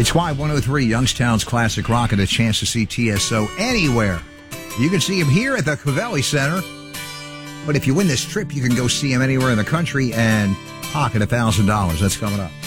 It's Y103, Youngstown's Classic Rock, and a chance to see TSO anywhere. You can see him here at the Covelli Center. But if you win this trip, you can go see him anywhere in the country and pocket $1,000. That's coming up.